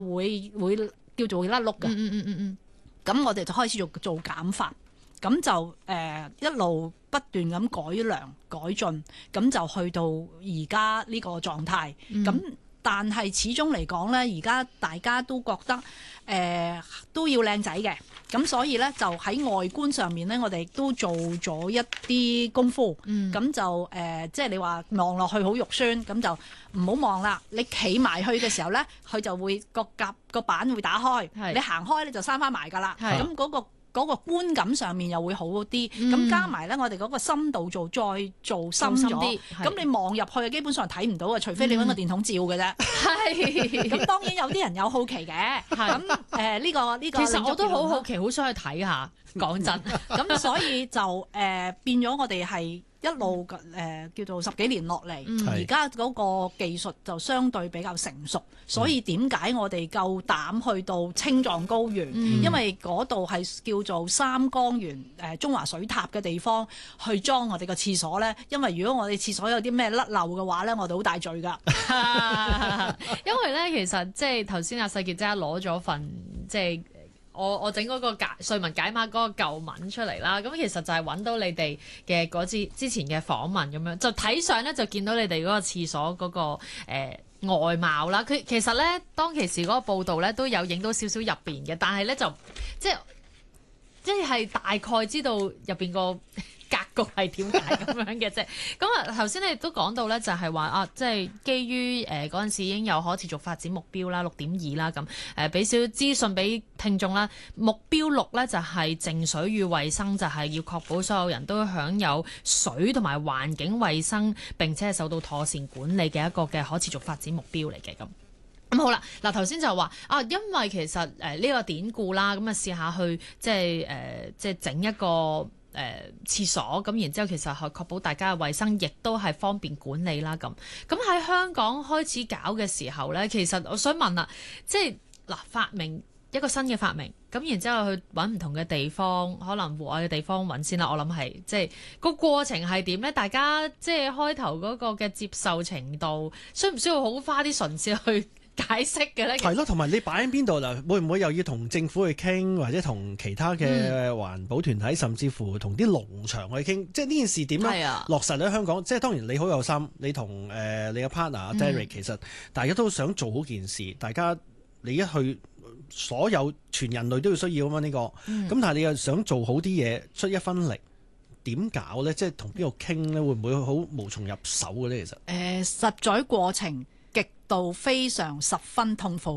會叫做甩碌嘅。咁我哋就開始做減法，咁就一路不斷咁改良改進，咁就去到而家呢個狀態。咁但係始終嚟講咧，而家大家都覺得都要靚仔嘅，咁所以咧就喺外觀上面咧，我哋都做咗一啲功夫。咁就即係你話望落去好肉酸，咁就唔好望啦。你企埋去嘅時候咧，佢就會個板會打開，你行開咧就閂翻埋㗎啦。咁嗰個觀感上面又會好啲，咁加埋咧，我哋嗰個深度再做深咗，咁你望入去基本上睇唔到嘅，除非你揾個電筒照嘅啫。係，咁當然有啲人有好奇嘅，咁呢個其實我都好好奇，好想去睇下。講真，咁所以就變咗我哋係一路叫做10幾年落嚟，而家嗰個技術就相對比較成熟，所以點解我哋夠膽去到青藏高原？因為嗰度係叫做三江源中華水塔嘅地方，去裝我哋個廁所咧。因為如果我哋廁所有啲咩甩漏嘅話咧，我哋好大罪㗎。 因為咧，其實即係頭先阿世傑即刻攞咗份即係。我整嗰個瑞文解碼嗰個舊文出嚟啦，咁其實就係揾到你哋嘅嗰次之前嘅訪問咁樣，就睇上咧就見到你哋嗰個廁所嗰個外貌啦。佢其實咧當其時嗰個報導咧都有影到少少入邊嘅，但係咧就即係大概知道入邊個格局係點解咁樣嘅啫。咁啊頭先你都講到咧，就係話啊，即係基於嗰陣時已經有可持續發展目標啦，6.2啦咁，俾少少資訊俾聽眾啦。目標6咧就係淨水與衛生，就係要確保所有人都享有水同埋環境衛生，並且係受到妥善管理嘅一個嘅可持續發展目標嚟嘅咁。咁好啦，嗱頭先就話啊，因為其實呢個典故啦，咁啊試下去即係整一個廁所，咁然之後其實係確保大家嘅衛生，亦都係方便管理啦咁。咁喺香港開始搞嘅時候咧，其實我想問啦，即係嗱發明一個新嘅發明，咁然之後去揾唔同嘅地方，可能戶外嘅地方揾先啦。我諗係即係個過程係點咧？大家即係開頭嗰個嘅接受程度，需唔需要好花啲唇舌去解釋嘅咧？ 係咯，同埋你擺喺邊度嗱？會唔會又要同政府去傾，或者同其他嘅環保團體，甚至乎同啲農場去傾？即係呢件事點樣落實喺香港？即係當然你好有心，你同你嘅 partner Derek 其實大家都想做好件事。大家你一去，所有全人類都要需要啊嘛呢個。咁但係你又想做好啲嘢，出一分力，點搞咧？即係同邊度傾咧？會唔會好無從入手嘅咧？其實實在過程極度非常十分痛苦。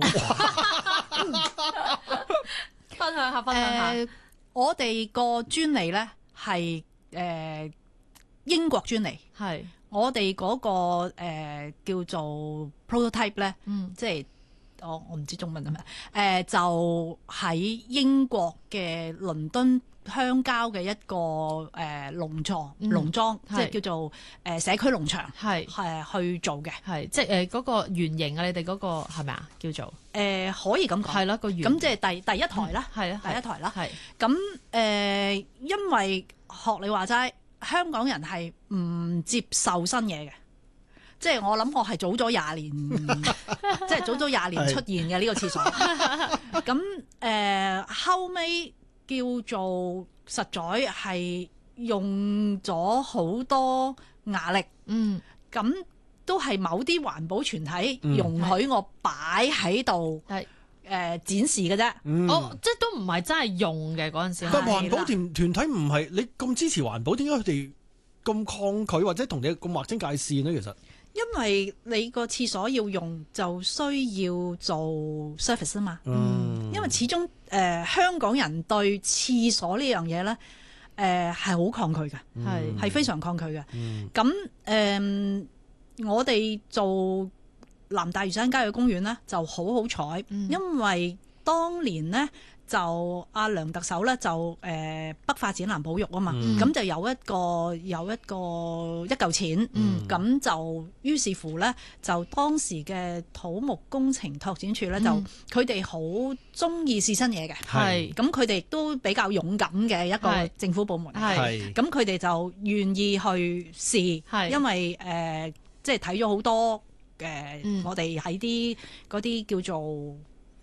分享下。我哋個專利咧係英國專利，係我哋嗰個叫做 prototype 咧，即係我唔知中文係咩，就喺英國嘅倫敦鄉郊嘅一個農莊，即係叫做社區農場，係去做嘅，係即係嗰個原型啊！你哋嗰個係咪啊？叫做可以咁講，係咯個原咁即係第一台啦，係啊第一台啦，係咁因為學你話齋，香港人係唔接受新嘢嘅。即係我諗我係早咗20年，即係早咗20年出現嘅呢個廁所。咁後尾叫做實在係用咗好多壓力，咁都係某啲環保團體容許我擺喺度展示嘅啫。 即係都唔係真係用嘅嗰陣時。 但環保團體唔係你咁支持環保，點解佢哋咁抗拒或者同你咁劃清界線呢？其實因為你個廁所要用就需要做 service 啊嘛，因為始終香港人對廁所呢樣嘢咧係好抗拒嘅，係非常抗拒嘅。咁我哋做南大嶼山郊野公園咧就好好彩，因為當年咧就阿梁特首咧就北發展南保育啊嘛，咁就有一嚿錢，咁就於是乎咧就當時嘅土木工程拓展署咧就佢哋好中意試新嘢嘅，咁佢哋都比較勇敢嘅一個政府部門，咁佢哋就願意去試，因為即係睇咗好多我哋喺嗰啲叫做